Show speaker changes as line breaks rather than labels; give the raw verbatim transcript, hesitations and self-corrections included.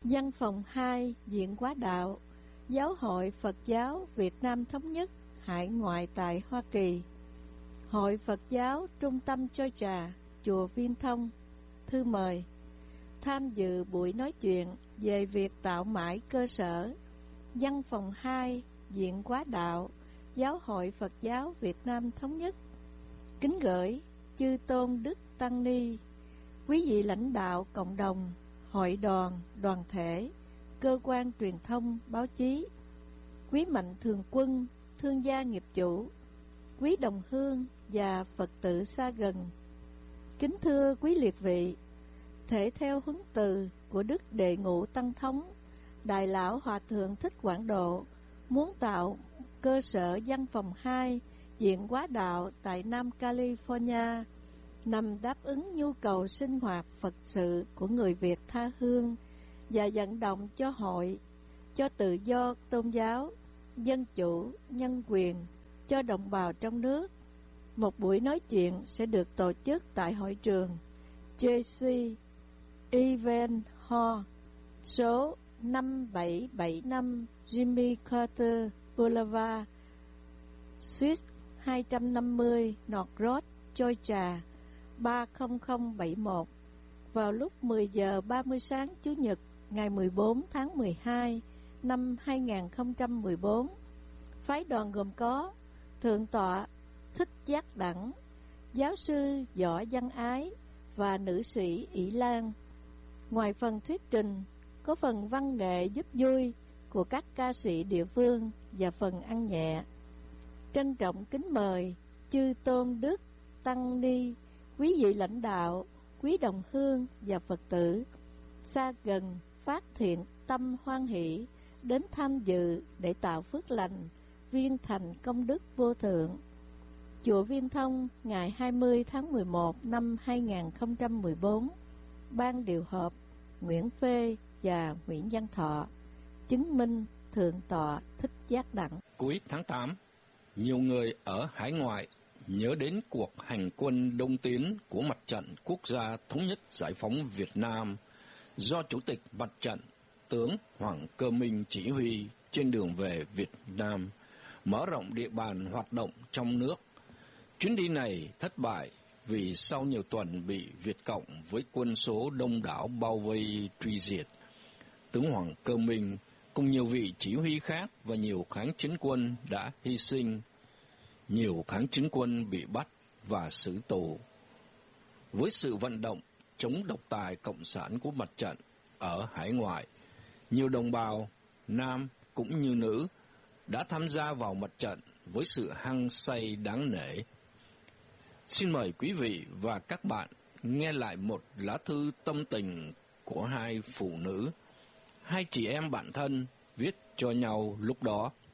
Văn phòng hai, Viện Hóa Đạo, Giáo hội Phật giáo Việt Nam Thống nhất, hải ngoại tại Hoa Kỳ. Hội Phật giáo Trung tâm Georgia, Chùa Viên Thông, thư mời tham dự buổi nói chuyện về việc tạo mãi cơ sở. Văn phòng hai, Viện Hóa Đạo, Giáo hội Phật giáo Việt Nam Thống nhất. Kính gửi chư tôn đức tăng ni, quý vị lãnh đạo cộng đồng, hội đoàn, đoàn thể, cơ quan truyền thông, báo chí, quý mạnh thường quân, thương gia nghiệp chủ, quý đồng hương và Phật tử xa gần. Kính thưa quý liệt vị, thể theo huấn từ của Đức Đệ Ngũ Tăng Thống, Đại lão Hòa thượng Thích Quảng Độ muốn tạo cơ sở văn phòng hai, Viện Hóa Đạo tại Nam California, nằm đáp ứng nhu cầu sinh hoạt Phật sự của người Việt tha hương và vận động cho hội, cho tự do tôn giáo, dân chủ, nhân quyền, cho đồng bào trong nước. Một buổi nói chuyện sẽ được tổ chức tại hội trường J C Event Hall, số năm bảy bảy năm Jimmy Carter Boulevard, Suite hai trăm năm mươi North Road, Georgia ba không không bảy một, vào lúc mười giờ ba mươi sáng Chủ nhật ngày mười bốn tháng mười hai năm hai nghìn không trăm mười bốn. Phái đoàn gồm có Thượng tọa Thích Giác Đẳng, Giáo sư Võ Văn Ái và nữ sĩ Ỷ Lan. Ngoài phần thuyết trình, có phần văn nghệ giúp vui của các ca sĩ địa phương và phần ăn nhẹ. Trân trọng kính mời chư tôn đức, tăng ni, quý vị lãnh đạo, quý đồng hương và Phật tử xa gần phát thiện tâm hoan hỷ đến tham dự để tạo phước lành, viên thành công đức vô thượng. Chùa Viên Thông, ngày hai mươi tháng mười một năm hai nghìn không trăm mười bốn. Ban điều hợp Nguyễn Phê và Nguyễn Văn Thọ. Chứng minh Thượng tọa Thích Giác Đẳng.
Cuối tháng tám, nhiều người ở hải ngoại nhớ đến cuộc hành quân đông tiến của Mặt trận Quốc gia Thống nhất Giải phóng Việt Nam do Chủ tịch Mặt trận tướng Hoàng Cơ Minh chỉ huy trên đường về Việt Nam, mở rộng địa bàn hoạt động trong nước. Chuyến đi này thất bại vì sau nhiều tuần bị Việt Cộng với quân số đông đảo bao vây truy diệt. Tướng Hoàng Cơ Minh cùng nhiều vị chỉ huy khác và nhiều kháng chiến quân đã hy sinh. Nhiều kháng chiến quân bị bắt và xử tù. Với sự vận động chống độc tài cộng sản của mặt trận ở hải ngoại, nhiều đồng bào nam cũng như nữ đã tham gia vào mặt trận với sự hăng say đáng nể. Xin mời quý vị và các bạn nghe lại một lá thư tâm tình của hai phụ nữ, hai chị em bạn thân viết cho nhau lúc đó.